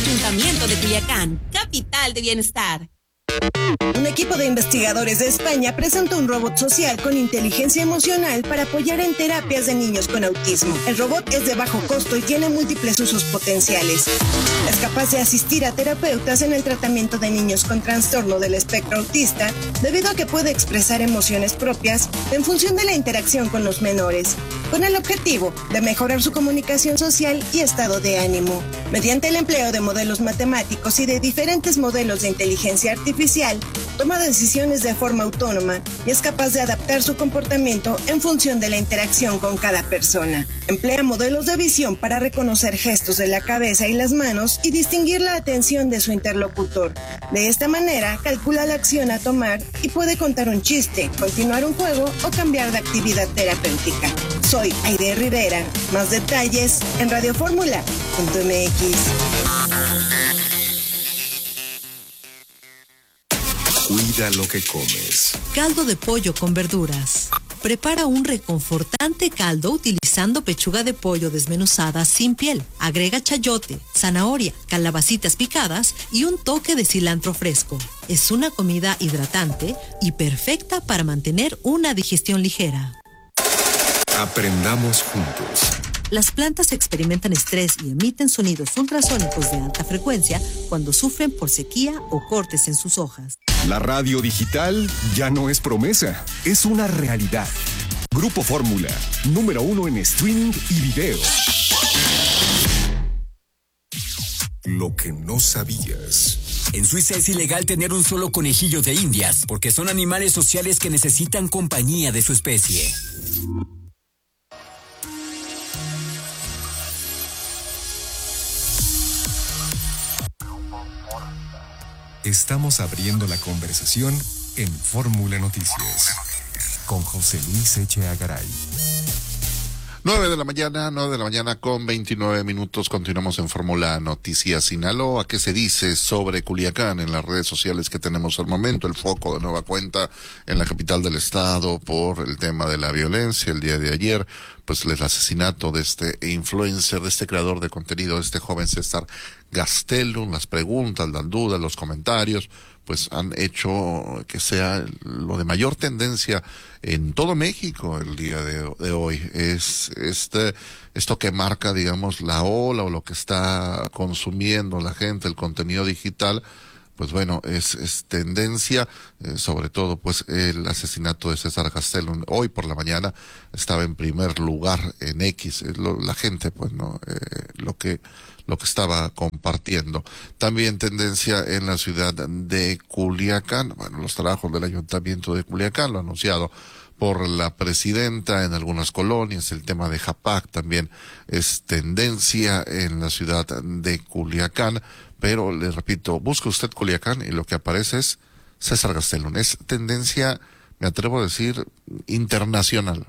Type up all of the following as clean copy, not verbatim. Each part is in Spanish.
Ayuntamiento de Culiacán, capital de bienestar. Un equipo de investigadores de España presentó un robot social con inteligencia emocional para apoyar en terapias de niños con autismo. El robot es de bajo costo y tiene múltiples usos potenciales. Es capaz de asistir a terapeutas en el tratamiento de niños con trastorno del espectro autista, debido a que puede expresar emociones propias en función de la interacción con los menores, con el objetivo de mejorar su comunicación social y estado de ánimo. Mediante el empleo de modelos matemáticos y de diferentes modelos de inteligencia artificial, toma decisiones de forma autónoma y es capaz de adaptar su comportamiento en función de la interacción con cada persona. Emplea modelos de visión para reconocer gestos de la cabeza y las manos y distinguir la atención de su interlocutor. De esta manera, calcula la acción a tomar y puede contar un chiste, continuar un juego o cambiar de actividad terapéutica. Soy Aide Rivera. Más detalles en radioformula.mx. Cuida lo que comes. Caldo de pollo con verduras. Prepara un reconfortante caldo utilizando pechuga de pollo desmenuzada sin piel. Agrega chayote, zanahoria, calabacitas picadas y un toque de cilantro fresco. Es una comida hidratante y perfecta para mantener una digestión ligera. Aprendamos juntos. Las plantas experimentan estrés y emiten sonidos ultrasónicos de alta frecuencia cuando sufren por sequía o cortes en sus hojas. La radio digital ya no es promesa, es una realidad. Grupo Fórmula, número 1 en streaming y video. Lo que no sabías. En Suiza es ilegal tener un solo conejillo de Indias, porque son animales sociales que necesitan compañía de su especie. Estamos abriendo la conversación en Fórmula Noticias con José Luis Echeagaray. Garay. 9 de la mañana con 29 minutos. Continuamos en Fórmula Noticias Sinaloa. ¿Qué se dice sobre Culiacán en las redes sociales que tenemos al momento? El foco de nueva cuenta en la capital del estado por el tema de la violencia. El día de ayer, pues el asesinato de este influencer, de este creador de contenido, de este joven César Gastelum. Las preguntas, las dudas, los comentarios, pues han hecho que sea lo de mayor tendencia en todo México el día de hoy. Es esto que marca, digamos, la ola o lo que está consumiendo la gente, el contenido digital. Pues bueno, es tendencia, sobre todo pues el asesinato de César Gastelum. Hoy por la mañana estaba en primer lugar en X, la gente pues no, lo que estaba compartiendo. También tendencia en la ciudad de Culiacán, bueno, los trabajos del Ayuntamiento de Culiacán, lo anunciado por la presidenta en algunas colonias. El tema de Japac también es tendencia en la ciudad de Culiacán, pero le repito, busca usted Culiacán y lo que aparece es César Gastelum. Es tendencia, me atrevo a decir, internacional,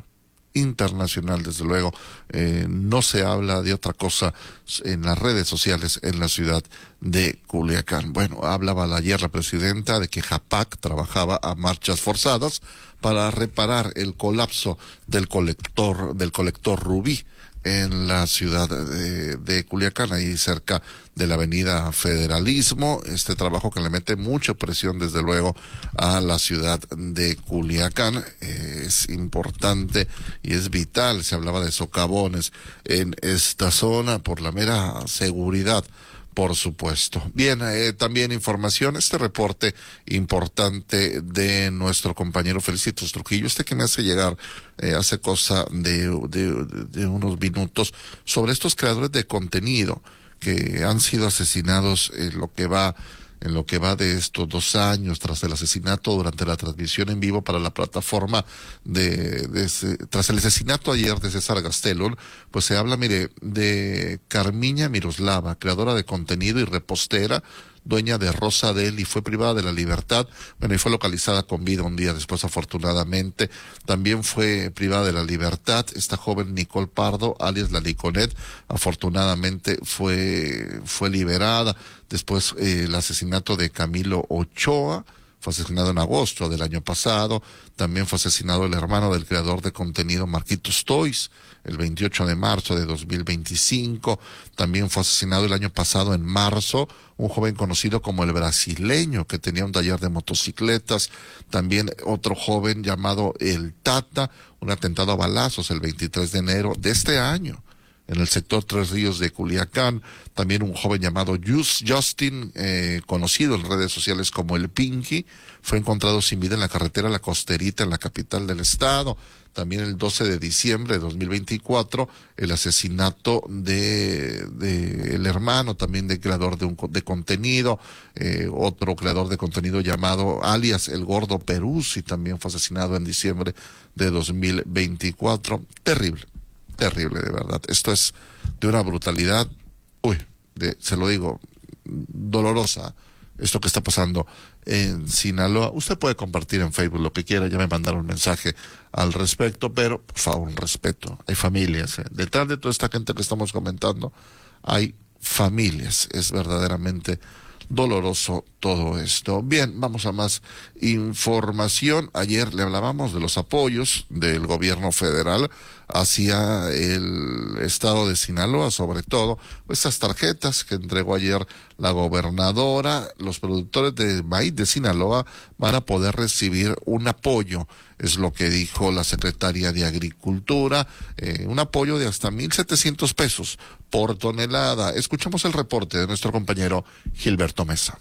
desde luego. No se habla de otra cosa en las redes sociales en la ciudad de Culiacán. Bueno, hablaba ayer la presidenta de que Japac trabajaba a marchas forzadas para reparar el colapso del colector Rubí en la ciudad de Culiacán, ahí cerca de la avenida Federalismo. Este trabajo que le mete mucha presión, desde luego, a la ciudad de Culiacán. Es importante y es vital. Se hablaba de socavones en esta zona por la mera seguridad, por supuesto. Bien, también información, este reporte importante de nuestro compañero Felicitos Trujillo, que me hace llegar hace cosa de unos minutos, sobre estos creadores de contenido que han sido asesinados en lo que va de estos 2 años tras el asesinato, durante la transmisión en vivo para la plataforma tras el asesinato ayer de César Gastelum. Pues se habla, mire, de Carmiña Miroslava, creadora de contenido y repostera, dueña de Rosa Del, y fue privada de la libertad, bueno, y fue localizada con vida un día después, afortunadamente. También fue privada de la libertad esta joven Nicole Pardo, alias la Liconet, afortunadamente fue liberada. Después el asesinato de Camilo Ochoa, fue asesinado en agosto del año pasado. También fue asesinado el hermano del creador de contenido Marquitos Toys el 28 de marzo de 2025. También fue asesinado el año pasado en marzo un joven conocido como el brasileño, que tenía un taller de motocicletas. También otro joven llamado el Tata, un atentado a balazos el 23 de enero de este año en el sector Tres Ríos de Culiacán. También un joven llamado Justin, conocido en redes sociales como el Pinky, fue encontrado sin vida en la carretera La Costerita, en la capital del estado. También el 12 de diciembre de 2024, el asesinato de el hermano también de creador de contenido, otro creador de contenido llamado alias El Gordo Peruzzi, también fue asesinado en diciembre de 2024. Terrible, terrible de verdad. Esto es de una brutalidad, se lo digo, dolorosa. Esto que está pasando en Sinaloa. Usted puede compartir en Facebook lo que quiera, ya me mandaron un mensaje al respecto, pero por favor, un respeto. Hay familias, detrás de toda esta gente que estamos comentando, hay familias. Es verdaderamente doloroso todo esto. Bien, vamos a más información. Ayer le hablábamos de los apoyos del gobierno federal hacia el estado de Sinaloa, sobre todo estas tarjetas que entregó ayer la gobernadora. Los productores de maíz de Sinaloa van a poder recibir un apoyo, es lo que dijo la secretaria de Agricultura, un apoyo de hasta 1,700 pesos por tonelada. Escuchamos el reporte de nuestro compañero Gilberto Mesa.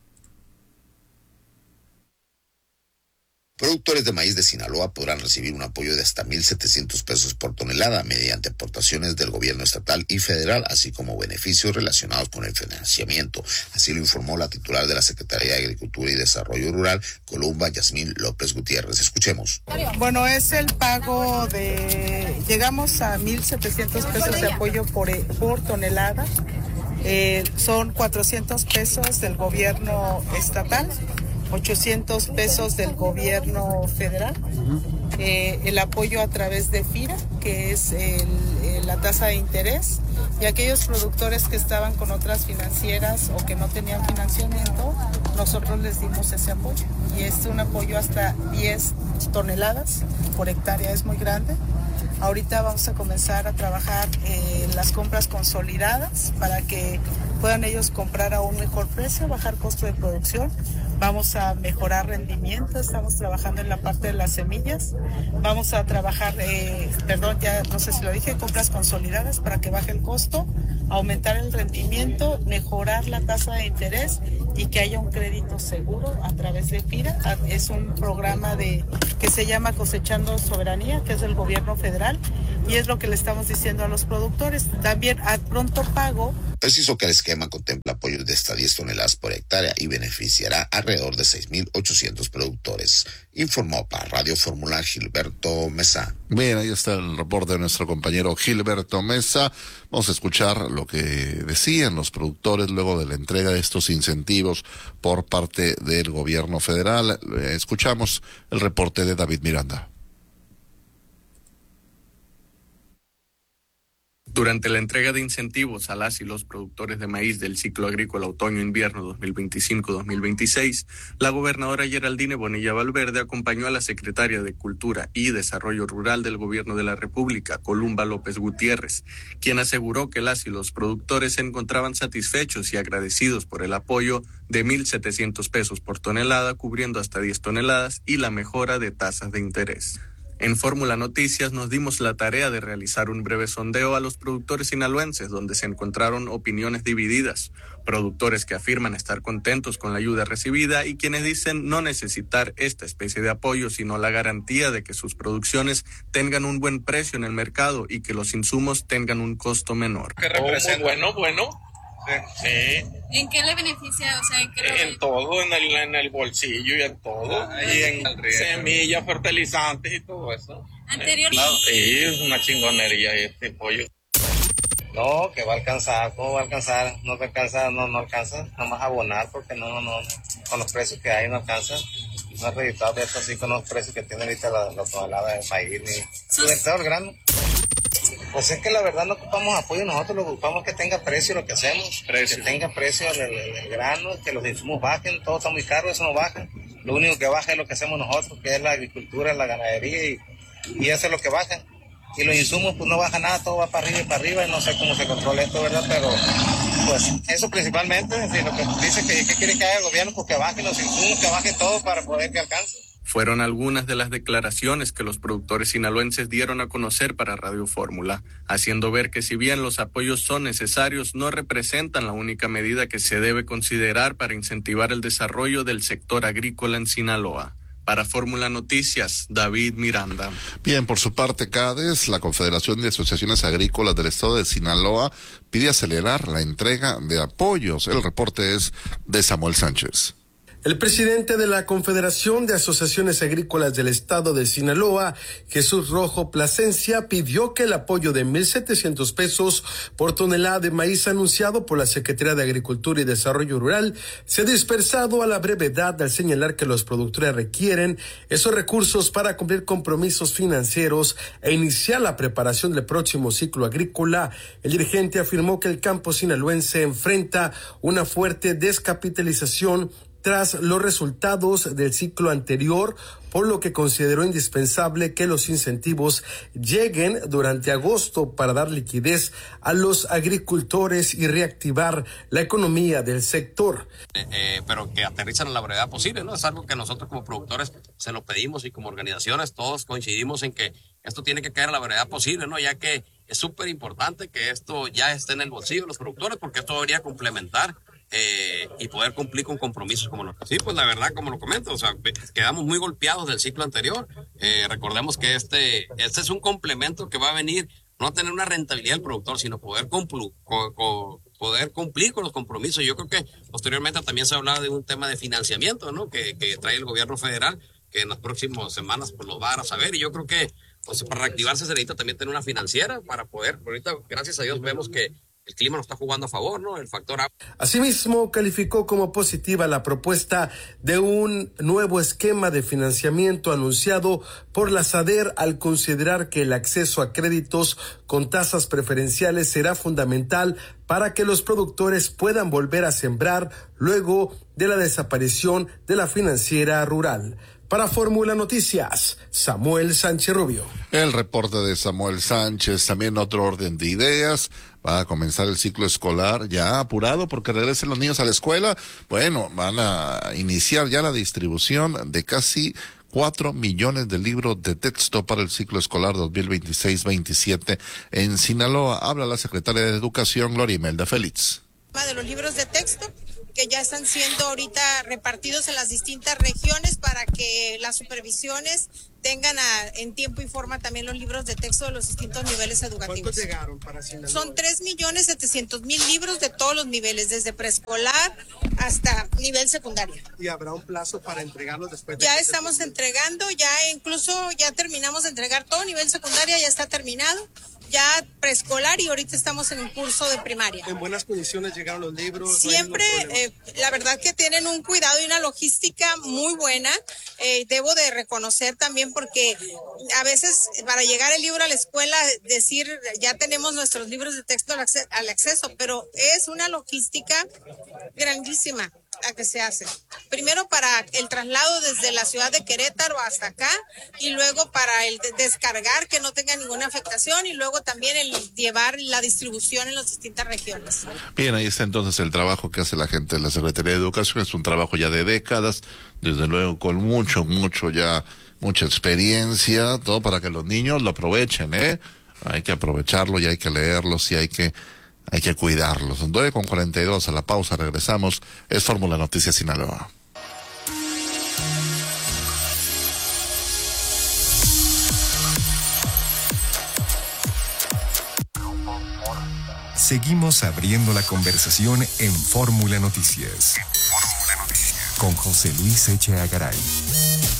Productores de maíz de Sinaloa podrán recibir un apoyo de hasta 1,700 pesos por tonelada mediante aportaciones del gobierno estatal y federal, así como beneficios relacionados con el financiamiento. Así lo informó la titular de la Secretaría de Agricultura y Desarrollo Rural, Columba Yasmín López Gutiérrez. Escuchemos. Bueno, es el pago llegamos a 1,700 pesos de apoyo por tonelada. Son 400 pesos del gobierno estatal, 800 pesos del gobierno federal, el apoyo a través de FIRA, que es la tasa de interés, y aquellos productores que estaban con otras financieras o que no tenían financiamiento, nosotros les dimos ese apoyo, y es un apoyo hasta 10 toneladas por hectárea, es muy grande. Ahorita vamos a comenzar a trabajar las compras consolidadas para que puedan ellos comprar a un mejor precio, bajar costo de producción. Vamos a mejorar rendimiento, estamos trabajando en la parte de las semillas. Vamos a trabajar, ya no sé si lo dije, compras consolidadas para que baje el costo, aumentar el rendimiento, mejorar la tasa de interés y que haya un crédito seguro a través de FIRA. Es un programa que se llama Cosechando Soberanía, que es del gobierno federal, y es lo que le estamos diciendo a los productores. También a pronto pago. Precisó que el esquema contempla apoyos de hasta 10 toneladas por hectárea y beneficiará alrededor de 6,800 productores. Informó para Radio Fórmula Gilberto Mesa. Bien, ahí está el reporte de nuestro compañero Gilberto Mesa. Vamos a escuchar lo que decían los productores luego de la entrega de estos incentivos por parte del gobierno federal. Escuchamos el reporte de David Miranda. Durante la entrega de incentivos a las y los productores de maíz del ciclo agrícola otoño-invierno 2025-2026, la gobernadora Geraldine Bonilla Valverde acompañó a la secretaria de Cultura y Desarrollo Rural del Gobierno de la República, Columba López Gutiérrez, quien aseguró que las y los productores se encontraban satisfechos y agradecidos por el apoyo de 1,700 pesos por tonelada, cubriendo hasta 10 toneladas y la mejora de tasas de interés. En Fórmula Noticias nos dimos la tarea de realizar un breve sondeo a los productores sinaloenses, donde se encontraron opiniones divididas. Productores que afirman estar contentos con la ayuda recibida y quienes dicen no necesitar esta especie de apoyo, sino la garantía de que sus producciones tengan un buen precio en el mercado y que los insumos tengan un costo menor. Que representa bueno. Sí. ¿En qué le beneficia? O sea, en todo, en el bolsillo y en todo. Y en semillas, fertilizantes y todo eso. Anteriormente. Sí, es una chingonería este pollo. No, que va a alcanzar, ¿cómo va a alcanzar? No alcanza, no alcanza, nomás abonar porque no, con los precios que hay no alcanza. No es reeditable esto así con los precios que tiene ahorita la tonelada de maíz ni el grano. Pues es que la verdad no ocupamos apoyo, nosotros lo ocupamos que tenga precio lo que hacemos, que tenga precio el grano, que los insumos bajen, todo está muy caro, eso no baja. lo único que baja es lo que hacemos nosotros, que es la agricultura, la ganadería, y eso es lo que baja. Y los insumos, pues no baja nada, todo va para arriba, y no sé cómo se controla esto, ¿verdad? Pero, pues, eso principalmente, si lo que dice que quiere que haga el gobierno, pues que baje los insumos, que baje todo para poder que alcance. Fueron algunas de las declaraciones que los productores sinaloenses dieron a conocer para Radio Fórmula, haciendo ver que si bien los apoyos son necesarios, no representan la única medida que se debe considerar para incentivar el desarrollo del sector agrícola en Sinaloa. Para Fórmula Noticias, David Miranda. Bien, por su parte, CADES, la Confederación de Asociaciones Agrícolas del Estado de Sinaloa, pide acelerar la entrega de apoyos. El reporte es de Samuel Sánchez. El presidente de la Confederación de Asociaciones Agrícolas del Estado de Sinaloa, Jesús Rojo Plasencia, pidió que el apoyo de 1,700 pesos por tonelada de maíz anunciado por la Secretaría de Agricultura y Desarrollo Rural sea dispersado a la brevedad, al señalar que los productores requieren esos recursos para cumplir compromisos financieros e iniciar la preparación del próximo ciclo agrícola. El dirigente afirmó que el campo sinaloense enfrenta una fuerte descapitalización tras los resultados del ciclo anterior, por lo que consideró indispensable que los incentivos lleguen durante agosto para dar liquidez a los agricultores y reactivar la economía del sector. Pero que aterrizan a la brevedad posible, ¿no? Es algo que nosotros como productores se lo pedimos y como organizaciones todos coincidimos en que esto tiene que caer a la brevedad posible, ¿no? Ya que es súper importante que esto ya esté en el bolsillo de los productores, porque esto debería complementar y poder cumplir con compromisos como los que sí, pues la verdad, como lo comento, o sea, quedamos muy golpeados del ciclo anterior. Recordemos que este es un complemento que va a venir no a tener una rentabilidad del productor, sino poder cumplir con los compromisos. Yo creo que posteriormente también se hablaba de un tema de financiamiento, ¿no? Que trae el gobierno federal, que en las próximas semanas pues lo van a saber, y yo creo que pues para reactivarse se necesita también tener una financiera para poder, ahorita gracias a Dios vemos que el clima nos está jugando a favor, ¿no? El factor agua. Asimismo, calificó como positiva la propuesta de un nuevo esquema de financiamiento anunciado por la SADER, al considerar que el acceso a créditos con tasas preferenciales será fundamental para que los productores puedan volver a sembrar luego de la desaparición de la financiera rural. Para Fórmula Noticias, Samuel Sánchez Rubio. El reporte de Samuel Sánchez, también otro orden de ideas. Va a comenzar el ciclo escolar ya apurado porque regresen los niños a la escuela. Bueno, van a iniciar ya la distribución de casi 4 millones de libros de texto para el ciclo escolar 2026-27 en Sinaloa. Habla la secretaria de Educación, Gloria Imelda Félix. De los libros de texto que ya están siendo ahorita repartidos en las distintas regiones para que las supervisiones tengan en tiempo y forma también los libros de texto de los distintos niveles educativos. ¿Cuántos llegaron para Sinaloa? Son 3.700.000 libros de todos los niveles, desde preescolar hasta nivel secundario. ¿Y habrá un plazo para entregarlos después? Ya estamos entregando, ya terminamos de entregar todo nivel secundaria, ya está terminado. Ya preescolar y ahorita estamos en un curso de primaria. ¿En buenas condiciones llegaron los libros? Siempre, la verdad que tienen un cuidado y una logística muy buena. Debo de reconocer también porque a veces para llegar el libro a la escuela, decir ya tenemos nuestros libros de texto al acceso, pero es una logística grandísima la que se hace. Primero para el traslado desde la ciudad de Querétaro hasta acá y luego para el descargar que no tenga ninguna afectación y luego también el llevar la distribución en las distintas regiones. Bien, ahí está entonces el trabajo que hace la gente de la Secretaría de Educación. Es un trabajo ya de décadas, desde luego con mucha experiencia, todo para que los niños lo aprovechen, Hay que aprovecharlo y hay que leerlos y hay que cuidarlos. 9:42 a la pausa, regresamos. Es Fórmula Noticias Sinaloa. Seguimos abriendo la conversación en Fórmula Noticias. Con José Luis Echeagaray.